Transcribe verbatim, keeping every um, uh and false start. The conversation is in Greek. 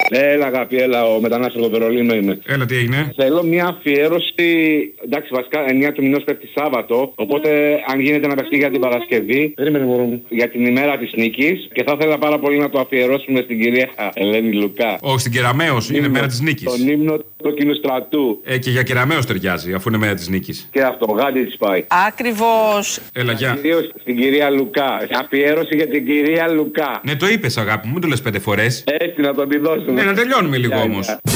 Έλα, αγάπη, έλα, ο μετανάστης από το Βερολίνο είμαι. Έλα, τι έγινε. Θέλω μια αφιέρωση. Εντάξει, βασικά εννιά του μηνός πέφτει Σάββατο. Οπότε, αν γίνεται να παιχτεί για την Παρασκευή. Περίμενε, μωρό μου. Για την ημέρα της νίκης. Και θα ήθελα πάρα πολύ να το αφιερώσουμε στην κυρία Ελένη Λουκά. Όχι, στην Κεραμέως είναι μέρα της νίκης. Τον ύμνο του κοινοστρατού. Ε, και για Κεραμέως ταιριάζει, αφού είναι μέρα της νίκης. Και αυτό, γάντι της πάει. Ακριβώς. Έλα, γεια. Κυρίως στην κυρία Λουκά. Αφιέρωση για την κυρία Λουκά. Ναι, το είπες, αγάπη μου, μην το λες πέντε φορές. Έτσι, να τον τη δώσουμε. Ναι, να τελειώνουμε λίγο όμως.